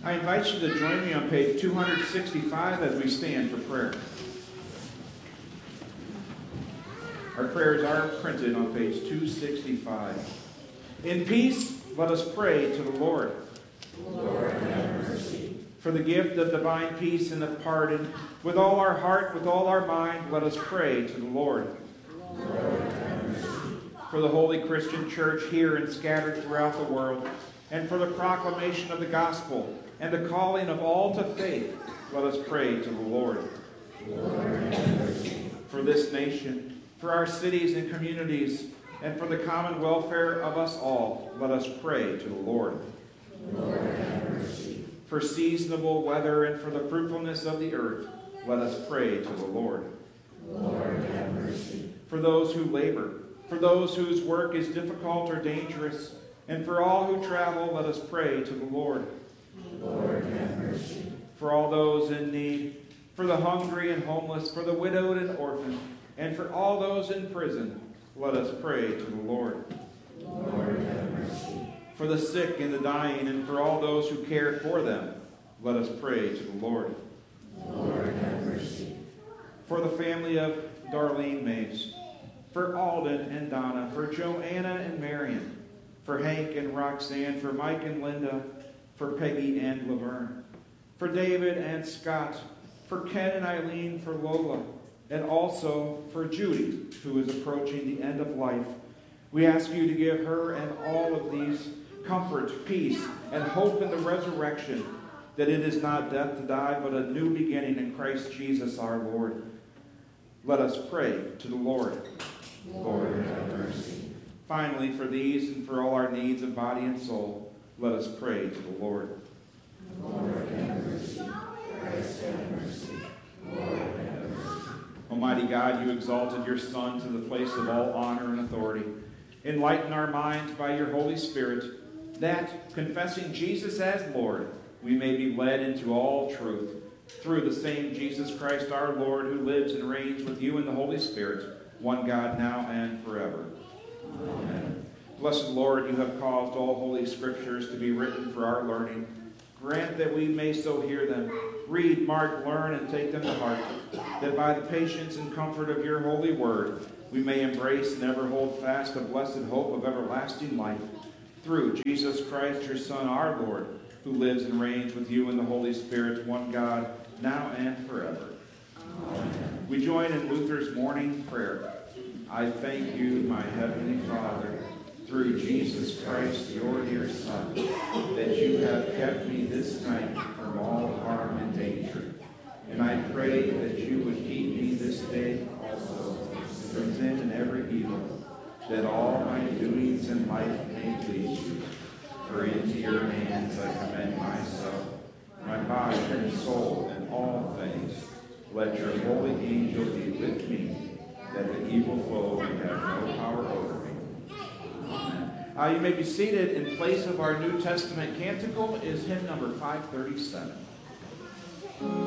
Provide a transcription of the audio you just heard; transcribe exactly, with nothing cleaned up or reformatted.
I invite you to join me on page two hundred sixty-five as we stand for prayer. Our prayers are printed on page two sixty-five. In peace, let us pray to the Lord. Lord, have mercy. For the gift of divine peace and of pardon, with all our heart, with all our mind, let us pray to the Lord. Lord, have mercy. For the Holy Christian Church here and scattered throughout the world, and for the proclamation of the gospel and the calling of all to faith, let us pray to the Lord. Lord, have mercy. For this nation, for our cities and communities, and for the common welfare of us all, let us pray to the Lord. Lord, have mercy. For seasonable weather and for the fruitfulness of the earth, let us pray to the Lord. Lord, have mercy. For those who labor, for those whose work is difficult or dangerous, and for all who travel, let us pray to the Lord. Lord, have mercy. For all those in need, for the hungry and homeless, for the widowed and orphan, and for all those in prison, let us pray to the Lord. Lord, have mercy. For the sick and the dying, and for all those who care for them, let us pray to the Lord. Lord, have mercy. For the family of Darlene Mays, for Alden and Donna, for Joanna and Marion, for Hank and Roxanne, for Mike and Linda, for Peggy and Laverne, for David and Scott, for Ken and Eileen, for Lola, and also for Judy, who is approaching the end of life. We ask you to give her and all of these comfort, peace, and hope in the resurrection, that it is not death to die, but a new beginning in Christ Jesus our Lord. Let us pray to the Lord. Lord, have mercy. Finally, for these and for all our needs of body and soul, let us pray to the Lord. Lord, have mercy. Christ, have mercy. Lord, have mercy. Almighty God, you exalted your Son to the place of all honor and authority. Enlighten our minds by your Holy Spirit, that, confessing Jesus as Lord, we may be led into all truth, through the same Jesus Christ our Lord, who lives and reigns with you in the Holy Spirit, one God, now and forever. Amen. Blessed Lord, you have caused all holy scriptures to be written for our learning. Grant that we may so hear them, read, mark, learn, and take them to heart, that by the patience and comfort of your holy word, we may embrace and ever hold fast the blessed hope of everlasting life. Through Jesus Christ, your Son, our Lord, who lives and reigns with you in the Holy Spirit, one God, now and forever. Amen. We join in Luther's morning prayer. I thank you, my heavenly Father, through Jesus Christ, your dear Son, that you have kept me this night from all harm and danger. And I pray that you would keep me this day also from sin and every evil, that all my doings in life may please you. For into your hands I commend myself, my body and soul, and all things. Let your holy angel be with me, that the evil foe may have no power over me. Amen. Uh, you may be seated. In place of our New Testament canticle is hymn number five thirty-seven.